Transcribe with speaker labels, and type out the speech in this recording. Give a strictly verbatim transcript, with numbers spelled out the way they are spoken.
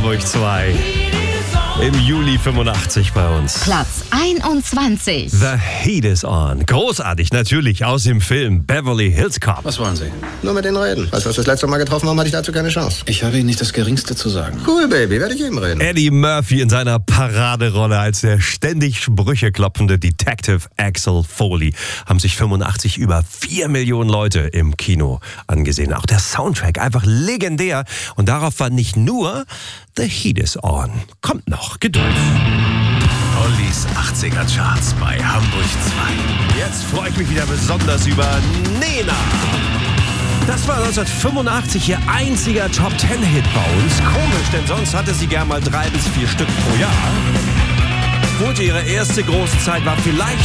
Speaker 1: Hamburg zwei. Im Juli fünfundachtzig bei uns.
Speaker 2: Platz einundzwanzig.
Speaker 1: The Heat is on. Großartig, natürlich, aus dem Film Beverly Hills Cop.
Speaker 3: Was wollen Sie?
Speaker 4: Nur mit denen reden. Als wir uns das letzte Mal getroffen haben, hatte ich dazu keine Chance.
Speaker 3: Ich habe Ihnen nicht das Geringste zu sagen.
Speaker 4: Cool, Baby, werde ich eben reden.
Speaker 1: Eddie Murphy in seiner Paraderolle als der ständig Sprüche klopfende Detective Axel Foley haben sich fünfundachtzig über vier Millionen Leute im Kino angesehen. Auch der Soundtrack einfach legendär. Und darauf war nicht nur The Heat is on. Kommt noch, Geduld.
Speaker 5: Ollis achtziger Charts bei Hamburg zwei.
Speaker 1: Jetzt freue ich mich wieder besonders über Nena. Das war neunzehnhundertfünfundachtzig ihr einziger Top-Ten-Hit bei uns. Komisch, denn sonst hatte sie gern mal drei bis vier Stück pro Jahr. Holte ihre erste große Zeit, war vielleicht